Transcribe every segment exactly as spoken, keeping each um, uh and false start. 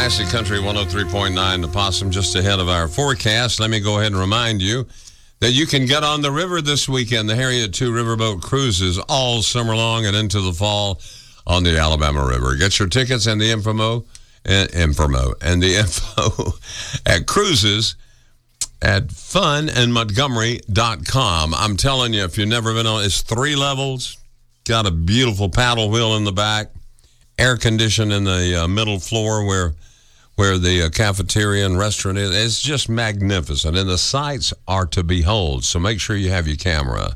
Classic Country one oh three point nine, the Possum, just ahead of our forecast. Let me go ahead and remind you that you can get on the river this weekend. The Harriet two Riverboat Cruises all summer long and into the fall on the Alabama River. Get your tickets and the info, and, info, and the info at cruises at fun and montgomery dot com. I'm telling you, if you've never been on, it's three levels, got a beautiful paddle wheel in the back, air conditioned in the uh, middle floor where where the uh, cafeteria and restaurant is. It's just magnificent, and the sights are to behold, so make sure you have your camera.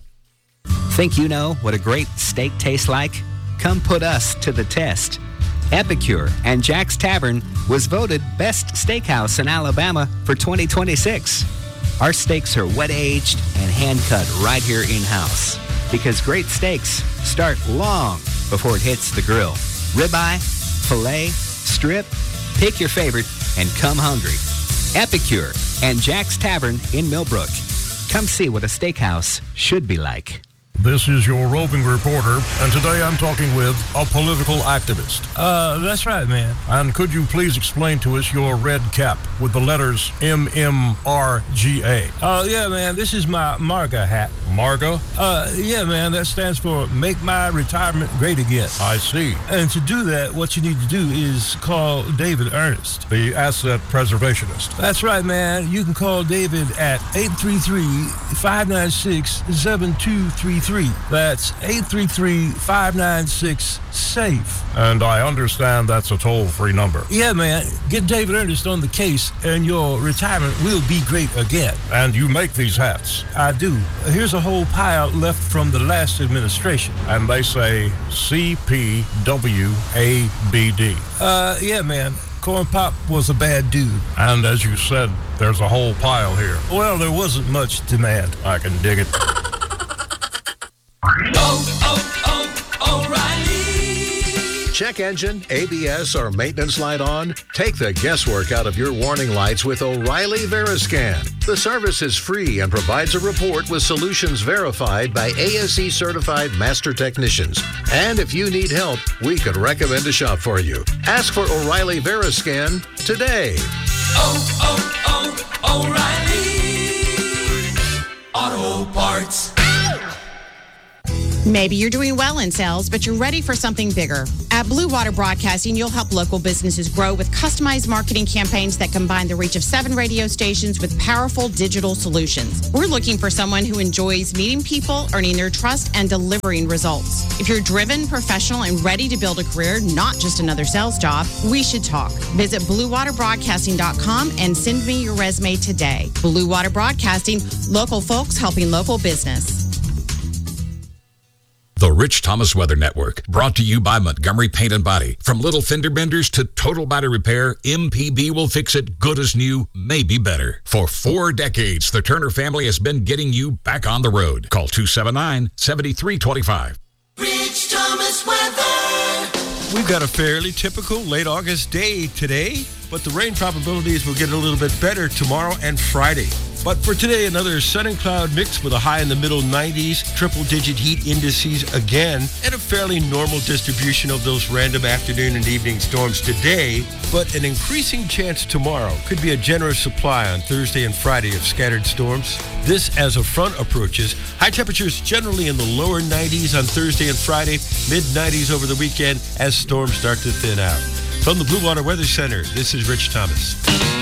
Think you know what a great steak tastes like? Come put us to the test. Epicure and Jack's Tavern was voted Best Steakhouse in Alabama for twenty twenty-six. Our steaks are wet-aged and hand-cut right here in-house because great steaks start long before it hits the grill. Ribeye, filet, strip, pick your favorite and come hungry. Epicure and Jack's Tavern in Millbrook. Come see what a steakhouse should be like. This is your roving reporter, and today I'm talking with a political activist. Uh, that's right, man. And could you please explain to us your red cap with the letters M M R G A? Oh, uh, yeah, man, this is my MARGA hat. MARGA? Uh, yeah, man, that stands for Make My Retirement Great Again. I see. And to do that, what you need to do is call David Ernest, the asset preservationist. That's right, man. You can call David at eight three three, five nine six, seven two three three. That's eight three three, five nine six, SAFE. And I understand that's a toll-free number. Yeah, man. Get David Ernest on the case, and your retirement will be great again. And you make these hats? I do. Here's a whole pile left from the last administration. And they say C P W A B D. Uh, yeah, man. Corn Pop was a bad dude. And as you said, there's a whole pile here. Well, there wasn't much demand. I can dig it. Oh, oh, oh, O'Reilly. Check engine, A B S, or maintenance light on? Take the guesswork out of your warning lights with O'Reilly Veriscan. The service is free and provides a report with solutions verified by A S E certified master technicians. And if you need help, we could recommend a shop for you. Ask for O'Reilly Veriscan today. Oh, oh, oh, O'Reilly Auto Parts. Maybe you're doing well in sales, but you're ready for something bigger. At Blue Water Broadcasting, you'll help local businesses grow with customized marketing campaigns that combine the reach of seven radio stations with powerful digital solutions. We're looking for someone who enjoys meeting people, earning their trust, and delivering results. If you're driven, professional, and ready to build a career, not just another sales job, we should talk. Visit blue water broadcasting dot com and send me your resume today. Blue Water Broadcasting, local folks helping local business. The Rich Thomas Weather Network, brought to you by Montgomery Paint and Body. From little fender benders to total body repair, M P B will fix it good as new, maybe better. For four decades, the Turner family has been getting you back on the road. Call two seven nine, seven three two five. Rich Thomas Weather. We've got a fairly typical late August day today, but the rain probabilities will get a little bit better tomorrow and Friday. But for today, another sun and cloud mix with a high in the middle nineties, triple-digit heat indices again, and a fairly normal distribution of those random afternoon and evening storms today, but an increasing chance tomorrow. Could be a generous supply on Thursday and Friday of scattered storms. This as a front approaches. High temperatures generally in the lower nineties on Thursday and Friday, mid-nineties over the weekend as storms start to thin out. From the Blue Water Weather Center, this is Rich Thomas.